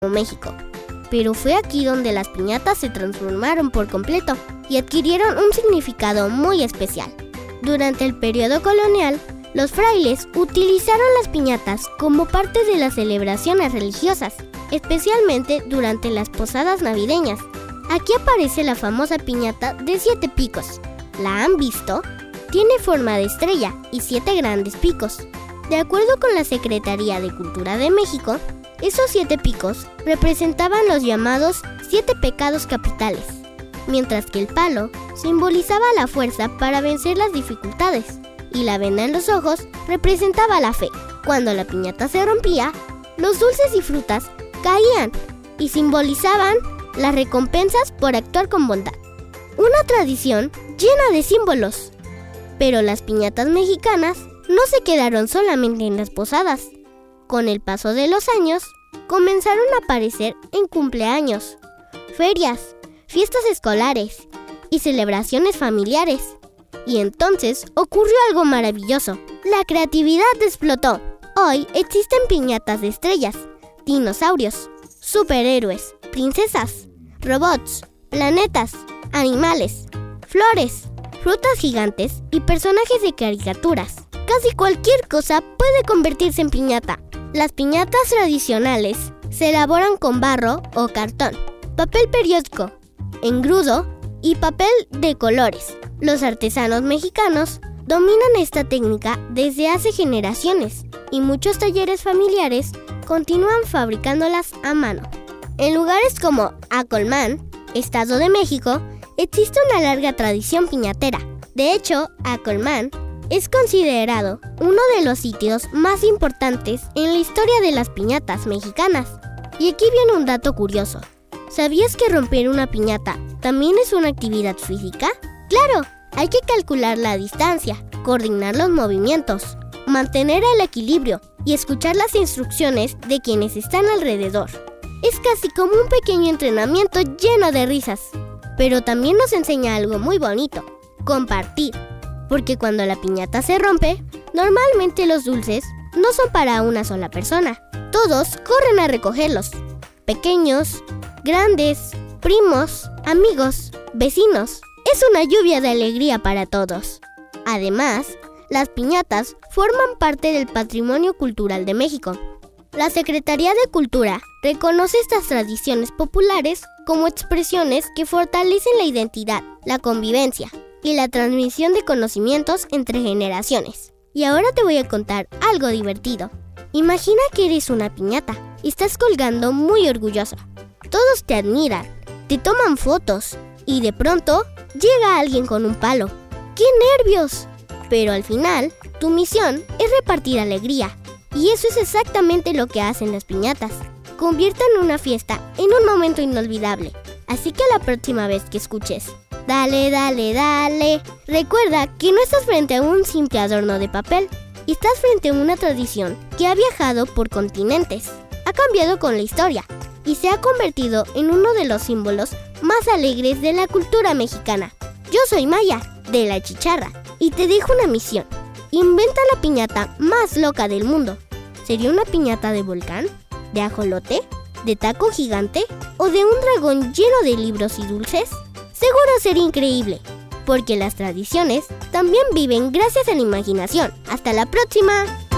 México. Pero fue aquí donde las piñatas se transformaron por completo y adquirieron un significado muy especial. Durante el periodo colonial, los frailes utilizaron las piñatas como parte de las celebraciones religiosas, especialmente durante las posadas navideñas. Aquí aparece la famosa piñata de 7 picos. ¿La han visto? Tiene forma de estrella y 7 grandes picos. De acuerdo con la Secretaría de Cultura de México, esos 7 picos representaban los llamados 7 pecados capitales, mientras que el palo simbolizaba la fuerza para vencer las dificultades y la venda en los ojos representaba la fe. Cuando la piñata se rompía, los dulces y frutas caían y simbolizaban las recompensas por actuar con bondad. Una tradición llena de símbolos. Pero las piñatas mexicanas no se quedaron solamente en las posadas. Con el paso de los años, comenzaron a aparecer en cumpleaños, ferias, fiestas escolares y celebraciones familiares. Y entonces ocurrió algo maravilloso. La creatividad explotó. Hoy existen piñatas de estrellas, dinosaurios, superhéroes, princesas, robots, planetas, animales, flores, frutas gigantes y personajes de caricaturas. Casi cualquier cosa puede convertirse en piñata. Las piñatas tradicionales se elaboran con barro o cartón, papel periódico, engrudo y papel de colores. Los artesanos mexicanos dominan esta técnica desde hace generaciones y muchos talleres familiares continúan fabricándolas a mano. En lugares como Acolmán, Estado de México, existe una larga tradición piñatera. De hecho, Acolmán es considerado uno de los sitios más importantes en la historia de las piñatas mexicanas. Y aquí viene un dato curioso. ¿Sabías que romper una piñata también es una actividad física? ¡Claro! Hay que calcular la distancia, coordinar los movimientos, mantener el equilibrio y escuchar las instrucciones de quienes están alrededor. Es casi como un pequeño entrenamiento lleno de risas. Pero también nos enseña algo muy bonito: compartir. Porque cuando la piñata se rompe, normalmente los dulces no son para una sola persona. Todos corren a recogerlos. Pequeños, grandes, primos, amigos, vecinos. Es una lluvia de alegría para todos. Además, las piñatas forman parte del patrimonio cultural de México. La Secretaría de Cultura reconoce estas tradiciones populares como expresiones que fortalecen la identidad, la convivencia y la transmisión de conocimientos entre generaciones. Y ahora te voy a contar algo divertido. Imagina que eres una piñata y estás colgando muy orgullosa. Todos te admiran, te toman fotos y de pronto llega alguien con un palo. ¡Qué nervios! Pero al final, tu misión es repartir alegría. Y eso es exactamente lo que hacen las piñatas. Convierten una fiesta en un momento inolvidable. Así que la próxima vez que escuches "dale, dale, dale", recuerda que no estás frente a un simple adorno de papel. Estás frente a una tradición que ha viajado por continentes, ha cambiado con la historia y se ha convertido en uno de los símbolos más alegres de la cultura mexicana. Yo soy Maya, de La Chicharra, y te dejo una misión. Inventa la piñata más loca del mundo. ¿Sería una piñata de volcán? ¿De ajolote? ¿De taco gigante? ¿O de un dragón lleno de libros y dulces? Seguro sería increíble, porque las tradiciones también viven gracias a la imaginación. ¡Hasta la próxima!